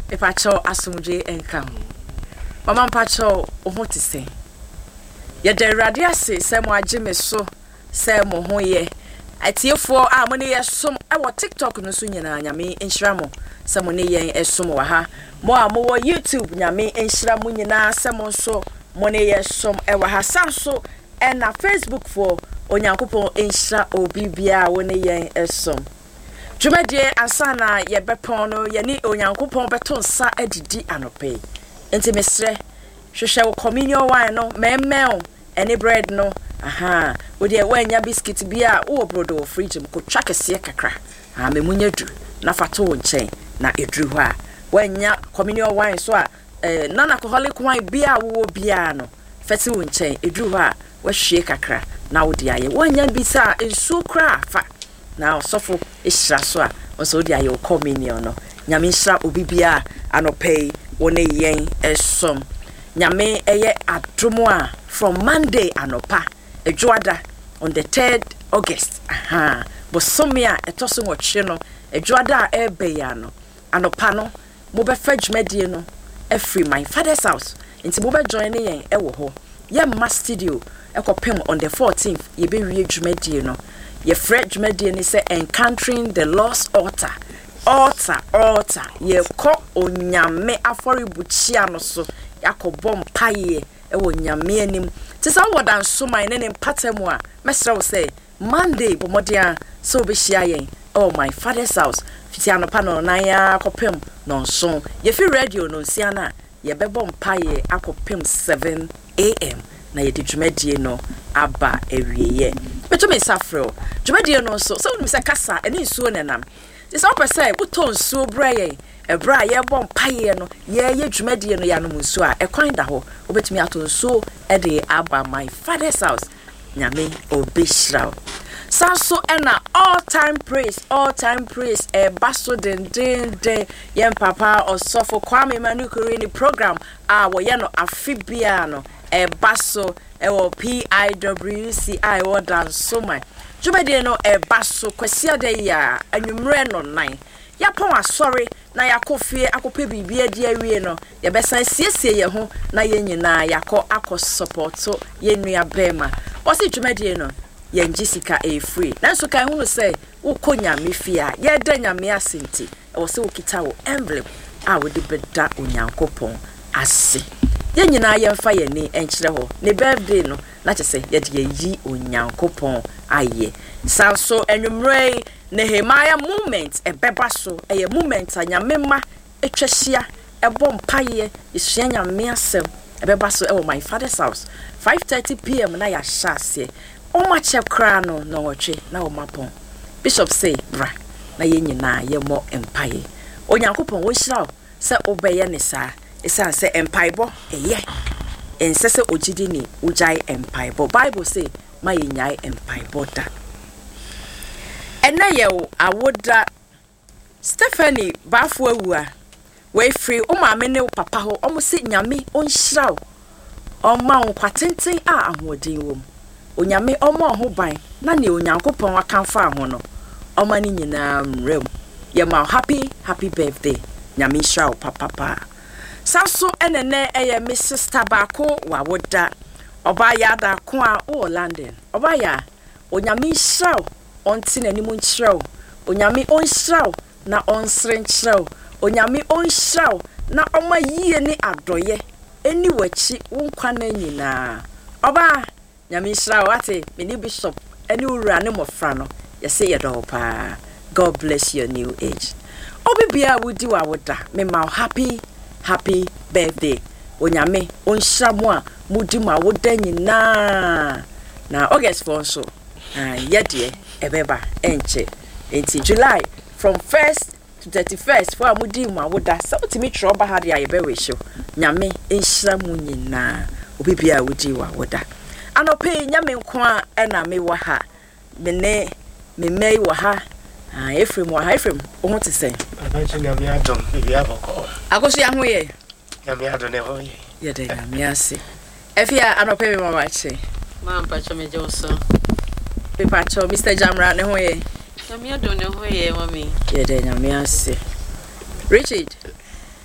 Epacho asumje enka. Mama mpacho oho te se. Ye de Awurade ase se mo agye me so se mo ho ye. Atiefo a mo ne ye som e wo TikTok no so nyina nyame enhyira mo se mo ne ye esom wa ha. Mo a mo wo YouTube nyame enhyira mo nyina se mo so mo ne ye som e wa ha sanso e na Facebook for Onyankopon enhyira obi bia wo ne ye esom. Dwumadie asana ye bepon no ye ni Onyankopon beto nsa adidi anope. Enti mesre hwehwe wo communion wine no memmel any bread no aha wo de wanya biscuit bia wo brodo wo fridge ko twakese kakra ha memunya du na fato wo nchen na edru ho a wanya communion wine so a non-alcoholic wine bia wo bia no fete wo nchen edru ho a wo hwie kakra na wo de aye wanya bisa ensu kra fa na osofo ehyira so a so de aye wo communion no nyame hyira obibia anopei wone yen esom nyame eye adomo a from Monday anopa ejuada on the 3rd August aha bosomia etoso nwotwe no ejuada ebe ya no anopa no mo be fa dwumadie no free my father's house nti mo be join yen ewo ho ye ma studio ekopem on the 14th ye be wie dwumadie no ye fred dwumadie ni say encountering the lost altar ye ko onyame aforibuchia no so yakobom paye ewo nyame anim tisa wodan so man ne mpatemu a mesra wo say Monday bomodia so be hia yen oh my father's house fiti anopa no nan ya akopem no so ye fi radio no sia na ye bebom paye akopem 7 am na ye dwumadie no aba ewieye beto me safro dwumadie no so we say kasa eni nsuo nenam this all per se buton so braye ebra ye bom paye no ye dwumadie no ya no nsuo a ekwan da ho obetumi aton so e de aba my father's house nyame obishra sanso ena all time praise e baso den yen papa osofo Kwame Manukuri ni program a wo ye no afibia no e baso e wo PIWCI wo dan so man dwumadie no e baso kwasia de ya anwumre no nan ya pon asori na yakofie akope bibia di awie no ye besan siesie ye ho na ye nyina yakọ support ye nua bema o si dwumadie no ye njisika e free nanso kan hu say wo konya mefia ye da nyame asenti e wo se wo kita wo emblem a wo de beda onyankopon ase ye nyina ye mfa ye ni enkyere ho ne birthday no na chese ye de yi onyankopon aye sanso enwumre Nehemiah moment ebeba so eye moment anyamema etwahia ebom paye esua nyame asem ebeba so e my father's house 5:30 p.m. na ya hyase o ma che kra no no wotwe na o mapon bishop say bra na ye nyina ye mo empaye onyankopon wo hyira se obeye ne sa esan se empaibo eye ensese ogidi ni ujai empaibo bible say ma ye nyai empaibo da ena yewo awoda Stephanie bafo awua we free o ma me ne papa ho o mo se nyame on hyiraw o ma on kwatenten a ahodin wom onyame o ma ho ban na ne onyankopon akanfa ho no o ma ni nyina mrem ye ma happy birthday nyame hyiraw papa saso enene eye me sister bako wa woda oba ya da ko a o London oba ya onyame hyiraw onti na nimu nkyerɛw onyame onhyerɛw na onsrenkyerɛw onyame onhyerɛw na ɔma yie ne adɔye eni wachi wonkwa na nyina ɔba nyame hyerɛw ate mini bishop eni wura ne mofra no yɛse yɛdɔ pa God bless your new age obibia wudi wa woda me ma happy birthday onyame onhyerɛw mo a mudi ma woda nyina na August 4 so yedie ebeba enche enti July from 1st to 31st for amudi mu awoda so timi tro ba ha dia yebewe show nyame enhyira mu nyina obibia wudi wa woda anope nyame nko a na me wa ha me mei wa ha Ephraim wa ha Ephraim o ho te sen abanchi nyame adom bibia boko akoso ya ho ye nyame adom ne ho ye ye de nyame ase efia anope me mama che ma mpacho meje oso Pacho Mr. Jamra ne ho ye nyame adom ne ho ye mami ye de nyame ase Richard